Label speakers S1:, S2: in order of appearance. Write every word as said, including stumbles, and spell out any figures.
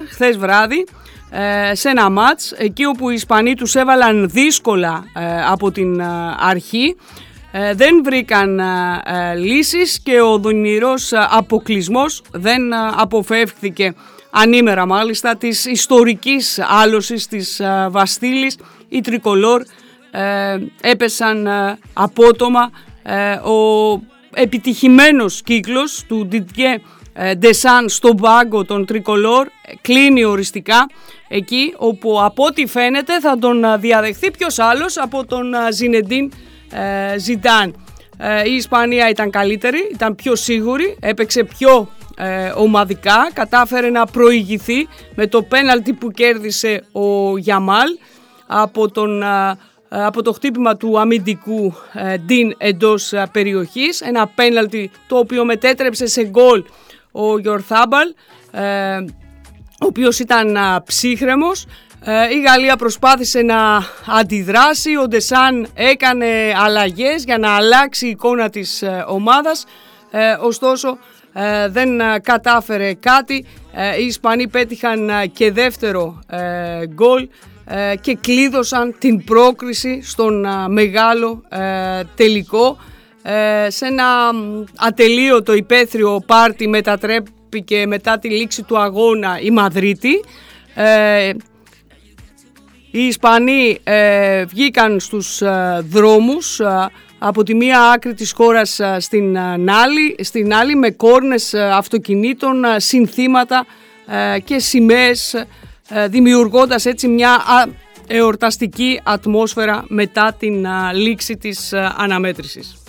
S1: χθες βράδυ σε ένα μάτς, εκεί όπου οι Ισπανοί τους έβαλαν δύσκολα από την αρχή. Δεν βρήκαν λύσεις και ο δονηρός αποκλεισμός δεν αποφεύχθηκε ανήμερα μάλιστα της ιστορικής άλωσης της Βαστίλης. Οι τρικολόρ έπεσαν απότομα. Ο επιτυχημένος κύκλος του Didier Deschamps στον πάγκο των τρικολόρ κλείνει οριστικά εκεί, όπου από ό,τι φαίνεται θα τον διαδεχθεί ποιος άλλος από τον Ζινεντίν Ζιντάν. Η Ισπανία ήταν καλύτερη, ήταν πιο σίγουρη, έπαιξε πιο ε, ομαδικά, κατάφερε να προηγηθεί με το πέναλτι που κέρδισε ο Γιαμάλ από, τον, ε, από το χτύπημα του αμυντικού ε, Ντίν εντός ε, περιοχής, ένα πέναλτι το οποίο μετέτρεψε σε γκολ ο Γιορθάμπαλ, ε, ο οποίος ήταν ε, ψύχρεμος. Η Γαλλία προσπάθησε να αντιδράσει, ο Ντεσάν έκανε αλλαγές για να αλλάξει η εικόνα της ομάδας, ωστόσο δεν κατάφερε κάτι. Οι Ισπανοί πέτυχαν και δεύτερο γκολ και κλείδωσαν την πρόκριση στον μεγάλο τελικό. Σε ένα ατελείωτο υπαίθριο πάρτι μετατρέπηκε μετά τη λήξη του αγώνα η Μαδρίτη. Οι Ισπανοί ε, βγήκαν στους ε, δρόμους ε, από τη μία άκρη της χώρας ε, στην, ε, άλλη, στην άλλη με κόρνες ε, αυτοκινήτων, ε, συνθήματα ε, και σημαίες, ε, δημιουργώντας έτσι μια α, εορταστική ατμόσφαιρα μετά την ε, λήξη της ε, αναμέτρησης.